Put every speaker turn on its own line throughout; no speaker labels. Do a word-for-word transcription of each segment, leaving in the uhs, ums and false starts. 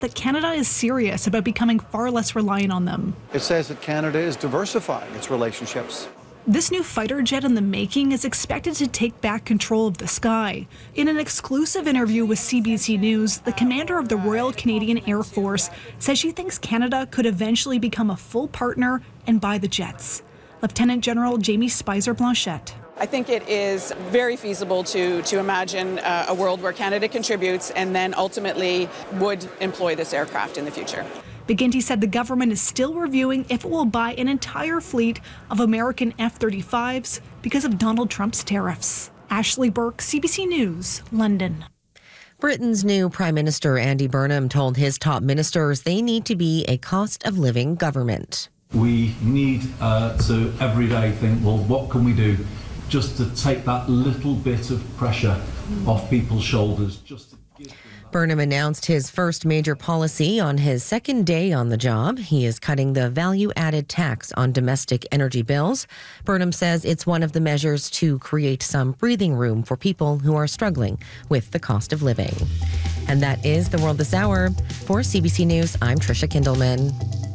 that Canada is serious about becoming far less reliant on them.
It says that Canada is diversifying its relationships.
This new fighter jet in the making is expected to take back control of the sky. In an exclusive interview with C B C News, the commander of the Royal Canadian Air Force says she thinks Canada could eventually become a full partner and buy the jets. Lieutenant General Jamie Spicer-Blanchette.
I think it is very feasible to, to imagine uh, a world where Canada contributes and then ultimately would employ this aircraft in the future.
McGuinty said the government is still reviewing if it will buy an entire fleet of American F thirty-fives because of Donald Trump's tariffs. Ashley Burke, C B C News, London.
Britain's new Prime Minister Andy Burnham told his top ministers they need to be a cost of living government.
We need uh, to every day think, well, what can we do just to take that little bit of pressure off people's shoulders, just to give them that.
Burnham announced his first major policy on his second day on the job. He is cutting the value-added tax on domestic energy bills. Burnham says it's one of the measures to create some breathing room for people who are struggling with the cost of living. And that is The World This Hour. For C B C News, I'm Trisha Kindleman.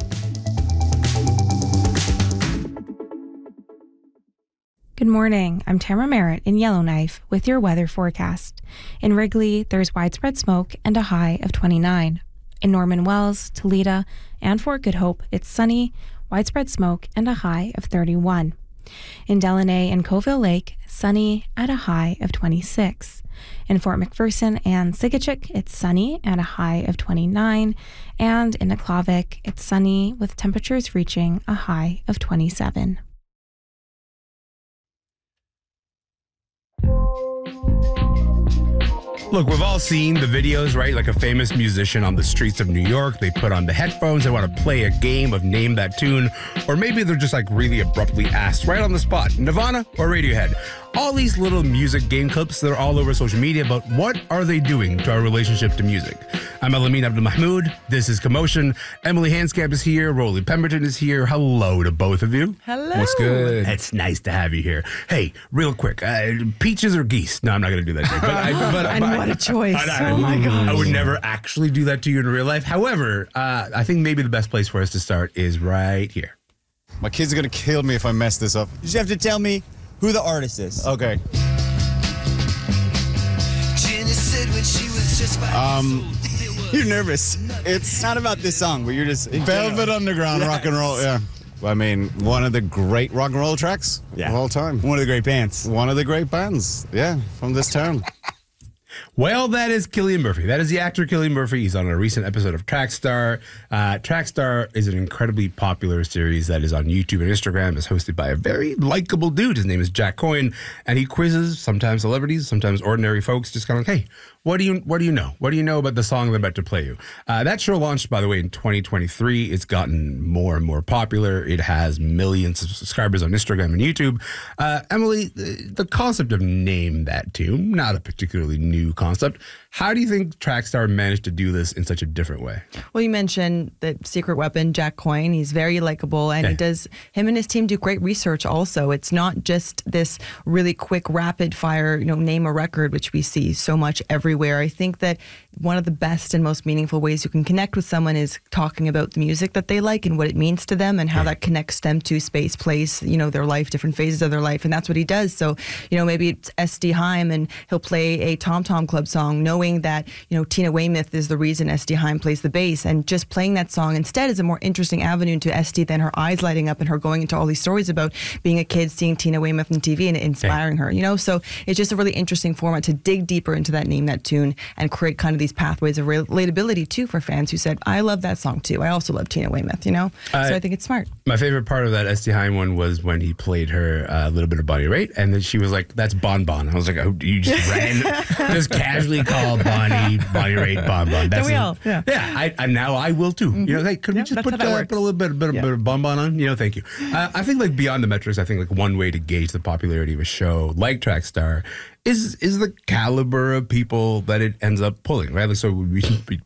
Good morning. I'm Tamara Merritt in Yellowknife with your weather forecast. In Wrigley, there's widespread smoke and a high of twenty-nine. In Norman Wells, Toledo, and Fort Good Hope, it's sunny, widespread smoke, and a high of thirty-one. In Delaney and Coville Lake, sunny at a high of twenty-six. In Fort McPherson and Sigachik, it's sunny at a high of twenty-nine. And in Aklavik, it's sunny with temperatures reaching a high of twenty-seven.
Look, we've all seen the videos, right? Like a famous musician on the streets of New York. They put on the headphones. They want to play a game of Name That Tune. Or maybe they're just like really abruptly asked right on the spot, Nirvana or Radiohead? All these little music game clips that are all over social media, but what are they doing to our relationship to music? I'm Elamin Abdul-Mahmoud. This is Commotion. Emily Hanscamp is here. Rolly Pemberton is here. Hello to both of you.
Hello.
What's good? It's nice to have you here. Hey, real quick, uh, peaches or geese? No, I'm not going to do that to you. But I, but,
and
but,
what a choice.
I, I,
oh my gosh.
I would never actually do that to you in real life. However, uh, I think maybe the best place for us to start is right here.
My kids are going to kill me if I mess this up.
You just have to tell me who the artist is.
Okay. Um,
You're nervous. It's not about this song, but you're just...
Velvet Underground
Yes.
rock and roll, yeah. I mean, one of the great rock and roll tracks
Yeah.
of all time.
One of the great bands.
One of the great bands, yeah, from this town.
Well, that is Cillian Murphy. That is the actor Cillian Murphy. He's on a recent episode of Trackstar. Uh, Trackstar is an incredibly popular series that is on YouTube and Instagram. It's hosted by a very likable dude. His name is Jack Coyne, and he quizzes sometimes celebrities, sometimes ordinary folks, just kind of like, hey, what do you what do you know? What do you know about the song I'm about to play you? Uh, that show launched, by the way, in twenty twenty-three. It's gotten more and more popular. It has millions of subscribers on Instagram and YouTube. Uh, Emily, the, the concept of Name That Tune, not a particularly new concept. How do you think Trackstar managed to do this in such a different way?
Well, you mentioned the secret weapon, Jack Coyne. He's very likable, and
Okay.
he does. Him and his team do great research. Also, it's not just this really quick, rapid fire, you know, name a record, which we see so much everywhere. I think that one of the best and most meaningful ways you can connect with someone is talking about the music that they like and what it means to them, and how that connects them to space, place, you know, their life, different phases of their life, and that's what he does. So, you know, maybe it's S D Heim, and he'll play a Tom Tom Club song, knowing that, you know, Tina Weymouth is the reason S D Heim plays the bass, and just playing that song instead is a more interesting avenue to S D than her eyes lighting up and her going into all these stories about being a kid, seeing Tina Weymouth on T V and inspiring her, you know? So it's just a really interesting format to dig deeper into that Name That Tune and create kind of these pathways of relatability too for fans who said, I love that song too. I also love Tina Weymouth, you know?
Uh,
so I think it's smart.
My favorite part of that S D Heim one was when he played her uh, a little bit of Bonnie Raitt, and then she was like, that's Bon Bon. I was like, oh, you just ran, just casually call Bonnie, Bonnie Raitt, Bon Bon. That's
Don't we
it.
all? Yeah.
Yeah, I, and now I will too.
Mm-hmm.
You know, hey, could
Yeah,
we just
that's
put,
how that
uh,
works.
put a little bit, bit,
Yeah.
bit of Bon Bon on? You know, thank you. Uh, I think like beyond the metrics, I think like one way to gauge the popularity of a show like Trackstar is is the caliber of people that it ends up pulling, right? Like, so we, we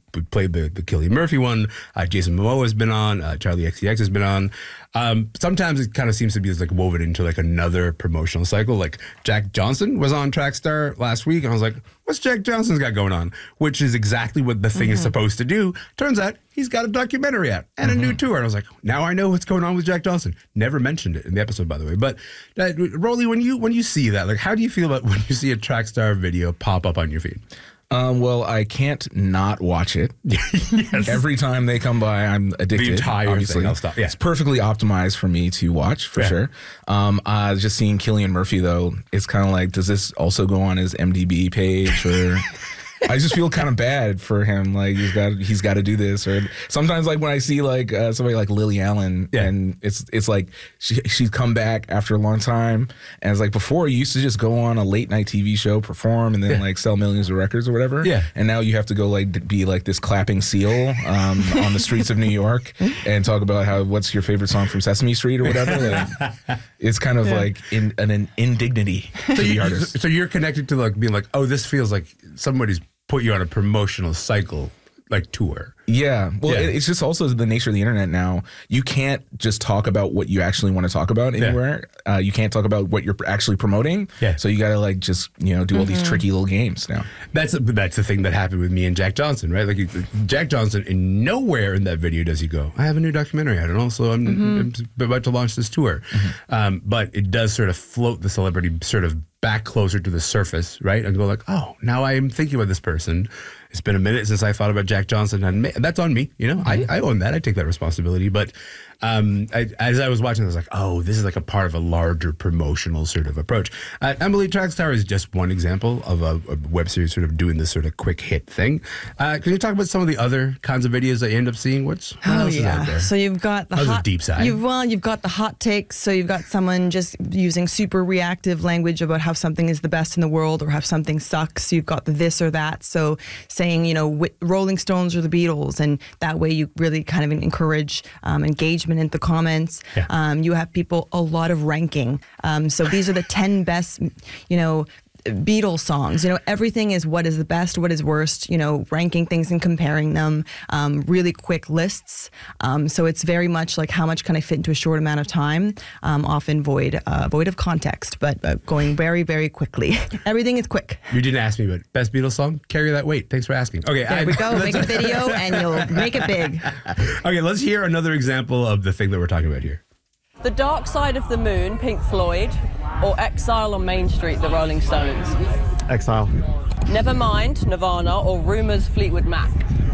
played the, the Cillian Murphy one. Uh, Jason Momoa has been on. Uh, Charlie X C X has been on. Um, sometimes it kind of seems to be like woven into like another promotional cycle. Like Jack Johnson was on Trackstar last week, and I was like, what's Jack Johnson's got going on? Which is exactly what the thing mm-hmm. is supposed to do. Turns out he's got a documentary out and mm-hmm. a new tour. And I was like, now I know what's going on with Jack Johnson. Never mentioned it in the episode, by the way. But uh, Rolly, when you when you see that, like, how do you feel about when you see a Trackstar video pop up on your feed?
Um, well, I can't not watch it. Yes. Every time they come by, I'm addicted.
The entire
obviously.
thing. I'll stop. Yeah.
It's perfectly optimized for me to watch, for yeah. sure. Um, uh, just seeing Cillian Murphy, though, it's kind of like, does this also go on his M D B page? Or I just feel kind of bad for him. Like, he's got he's got to do this. Or sometimes, like, when I see, like, uh, somebody like Lily Allen, yeah. and it's it's like she she's come back after a long time. And it's like, before, you used to just go on a late night T V show, perform, and then, yeah. like, sell millions of records or whatever. Yeah. And now you have to go, like, be, like, this clapping seal um, on the streets of New York and talk about how, what's your favorite song from Sesame Street or whatever. Like, it's kind of, yeah. like, in, an, an indignity
so
to
you,
the artist.
So you're connected to, like, being like, oh, this feels like somebody's put you on a promotional cycle, like tour.
Yeah. Well,
yeah.
It, it's just also the nature of the internet now. You can't just talk about what you actually want to talk about anywhere. Yeah. Uh, you can't talk about what you're actually promoting. Yeah. So you got to like just, you know, do all mm-hmm. these tricky little games now. That's
that's the thing that happened with me and Jack Johnson, right? Like Jack Johnson, in nowhere in that video does he go, I have a new documentary out, and also I'm, mm-hmm. I'm about to launch this tour. Mm-hmm. Um, but it does sort of float the celebrity sort of back closer to the surface, right? And go like, oh, now I'm thinking about this person. It's been a minute since I thought about Jack Johnson, and that's on me. You know, mm-hmm. I, I own that. I take that responsibility. But um, I, as I was watching, I was like, oh, this is like a part of a larger promotional sort of approach. Uh, Emily, Trackstar is just one example of a, a web series sort of doing this sort of quick hit thing. Uh, can you talk about some of the other kinds of videos that you end up seeing? What's what
oh
else
yeah.
is out there?
So you've got the
that was
hot
a deep side.
You've, well, you've got the hot takes. So you've got someone just using super reactive language about how something is the best in the world or how something sucks. You've got the this or that. So saying, you know, wh- Rolling Stones or the Beatles, and that way you really kind of encourage um, engagement in the comments. Yeah. Um, you have people, a lot of ranking. Um, so these are the ten best, you know, Beatles songs. You know, everything is what is the best, what is worst, you know, ranking things and comparing them, um, really quick lists. Um, so it's very much like how much can I fit into a short amount of time, um, often void uh, void of context, but uh, going very, very quickly. Everything is quick.
You didn't ask me, but best Beatles song? Carry That Weight. Thanks for asking. Okay,
there I, we go. Make a video and you'll make it big.
Okay, let's hear another example of the thing that we're talking about here.
The Dark Side of the Moon, Pink Floyd, or Exile on Main Street, the Rolling Stones?
Exile.
Nevermind, Nirvana, or Rumours, Fleetwood Mac?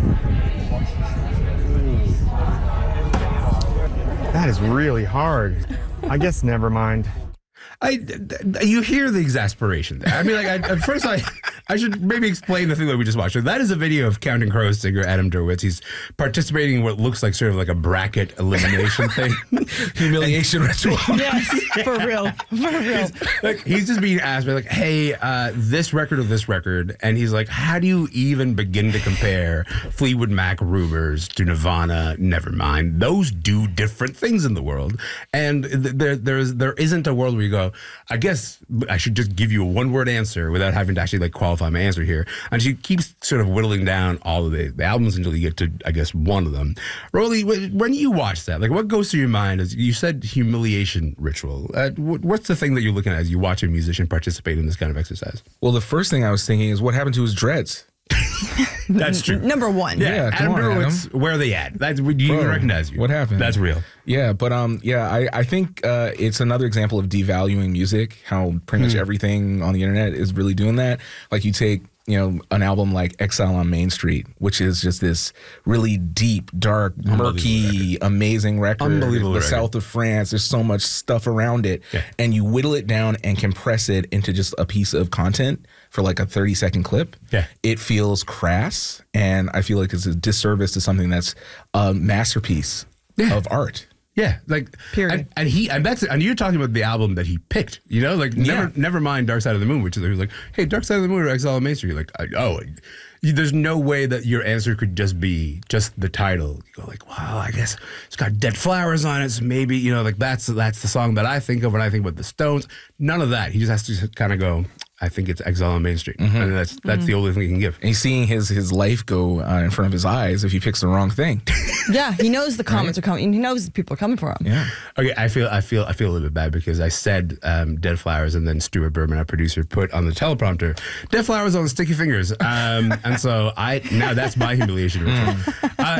That is really hard. I guess Nevermind.
I, you hear the exasperation there. I mean, like, I, at first, I, I should maybe explain the thing that we just watched. So that is a video of Counting Crows singer Adam Duritz. He's participating in what looks like sort of like a bracket elimination thing,
humiliation ritual.
Yes, for real, for real.
He's, like, he's just being asked, like, "Hey, uh, this record or this record," and he's like, "How do you even begin to compare Fleetwood Mac, Rumours to Nirvana? Nevermind. Those do different things in the world, and th- there, there's there isn't a world where you go, I guess I should just give you a one-word answer without having to actually like qualify my answer here." And she keeps sort of whittling down all of the, the albums until you get to, I guess, one of them. Rolly, when you watch that, like, what goes through your mind? As you said, humiliation ritual. Uh, what's the thing that you're looking at as you watch a musician participate in this kind of exercise?
Well, the first thing I was thinking is what happened to his dreads?
That's true.
Number one.
Yeah,
yeah
Adam
on,
Duritz, where are they at? That's, do you even recognize you?
What happened?
That's real.
Yeah, but um, yeah, I, I think uh, it's another example of devaluing music, how pretty much mm. everything on the internet is really doing that. Like you take, you know, an album like Exile on Main Street, which is just this really deep, dark, murky, record. amazing record.
Unbelievable
The
record.
South of France, there's so much stuff around it. Yeah. And you whittle it down and compress it into just a piece of content for like a thirty second clip.
Yeah.
It feels crass, and I feel like it's a disservice to something that's a masterpiece yeah. of art.
Yeah, like
period.
And, and he and that's and you're talking about the album that he picked, you know, like never
yeah.
never mind Dark Side of the Moon, which is like, hey, Dark Side of the Moon or Exile on Main Street. You're like, I, oh, you, there's no way that your answer could just be just the title. You go like, wow, I guess it's got Dead Flowers on it, so maybe, you know, like that's that's the song that I think of when I think about the Stones. None of that. He just has to kind of go, I think it's Exile on Main Street. Mm-hmm. And that's that's mm-hmm. the only thing he can give.
And he's seeing his his life go uh, in front of his eyes if he picks the wrong thing.
Yeah, he knows the comments right? are coming. He knows people are coming for him.
Yeah.
Okay, I feel I feel I feel a little bit bad because I said um, Dead Flowers, and then Stuart Berman, our producer, put on the teleprompter Dead Flowers on Sticky Fingers. Um, and so I now that's my humiliation. Mm. Uh,